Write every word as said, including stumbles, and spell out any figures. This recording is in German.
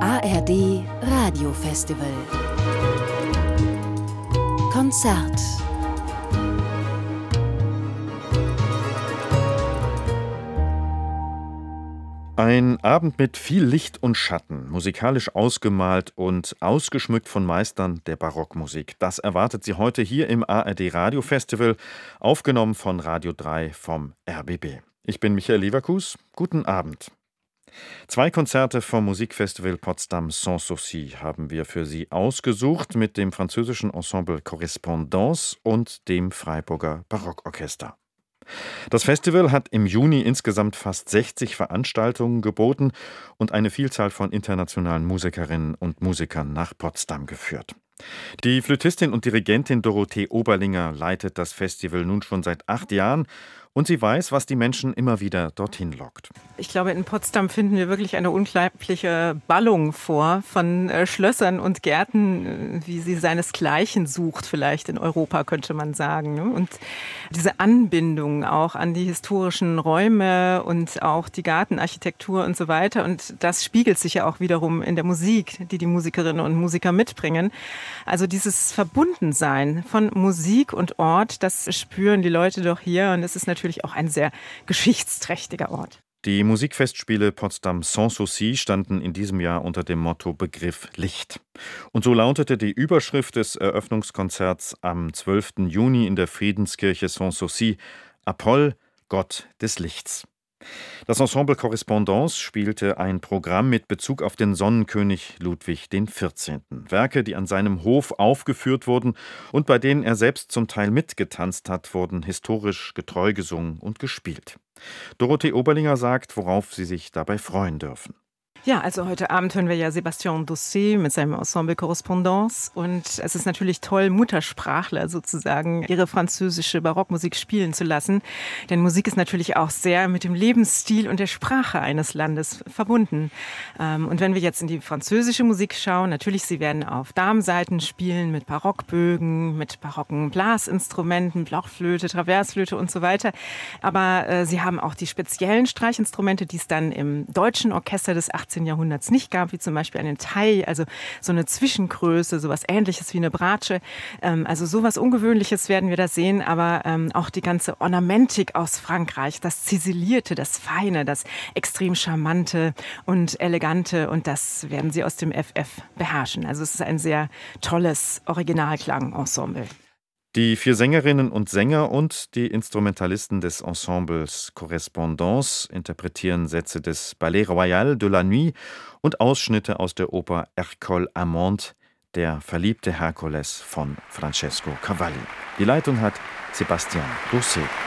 A R D Radiofestival Konzert. Ein Abend mit viel Licht und Schatten, musikalisch ausgemalt und ausgeschmückt von Meistern der Barockmusik. Das erwartet Sie heute hier im A R D Radiofestival, aufgenommen von Radio drei vom R B B. Ich bin Michael Leverkus. Guten Abend. Zwei Konzerte vom Musikfestival Potsdam Sans Souci haben wir für Sie ausgesucht mit dem französischen Ensemble Correspondance und dem Freiburger Barockorchester. Das Festival hat im Juni insgesamt fast sechzig Veranstaltungen geboten und eine Vielzahl von internationalen Musikerinnen und Musikern nach Potsdam geführt. Die Flötistin und Dirigentin Dorothee Oberlinger leitet das Festival nun schon seit acht Jahren und sie weiß, was die Menschen immer wieder dorthin lockt. Ich glaube, in Potsdam finden wir wirklich eine unglaubliche Ballung vor von äh, Schlössern und Gärten, äh, wie sie seinesgleichen sucht, vielleicht in Europa, könnte man sagen. Ne? Und diese Anbindung auch an die historischen Räume und auch die Gartenarchitektur und so weiter. Und das spiegelt sich ja auch wiederum in der Musik, die die Musikerinnen und Musiker mitbringen. Also dieses Verbundensein von Musik und Ort, das spüren die Leute doch hier. Und es ist natürlich natürlich auch ein sehr geschichtsträchtiger Ort. Die Musikfestspiele Potsdam Sans Souci standen in diesem Jahr unter dem Motto Begriff Licht. Und so lautete die Überschrift des Eröffnungskonzerts am zwölften Juni in der Friedenskirche Sans Souci: Apoll, Gott des Lichts. Das Ensemble Correspondance spielte ein Programm mit Bezug auf den Sonnenkönig Ludwig den vierzehnten. Werke, die an seinem Hof aufgeführt wurden und bei denen er selbst zum Teil mitgetanzt hat, wurden historisch getreu gesungen und gespielt. Dorothee Oberlinger sagt, worauf Sie sich dabei freuen dürfen. Ja, also heute Abend hören wir ja Sébastien Dossé mit seinem Ensemble Correspondance und es ist natürlich toll, Muttersprachler sozusagen ihre französische Barockmusik spielen zu lassen, denn Musik ist natürlich auch sehr mit dem Lebensstil und der Sprache eines Landes verbunden. Und wenn wir jetzt in die französische Musik schauen, natürlich, sie werden auf Darmsaiten spielen mit Barockbögen, mit barocken Blasinstrumenten, Blockflöte, Traversflöte und so weiter, aber äh, sie haben auch die speziellen Streichinstrumente, die es dann im deutschen Orchester des achtzehnten Jahrhunderts nicht gab, wie zum Beispiel einen Tai, also so eine Zwischengröße, sowas Ähnliches wie eine Bratsche. Ähm, also sowas Ungewöhnliches werden wir da sehen, aber ähm, auch die ganze Ornamentik aus Frankreich, das Ziselierte, das Feine, das extrem Charmante und Elegante, und das werden sie aus dem F F beherrschen. Also es ist ein sehr tolles Originalklangensemble. Die vier Sängerinnen und Sänger und die Instrumentalisten des Ensembles Correspondance interpretieren Sätze des Ballet Royal de la Nuit und Ausschnitte aus der Oper Ercole Amande, der verliebte Herkules von Francesco Cavalli. Die Leitung hat Sébastien Dossé.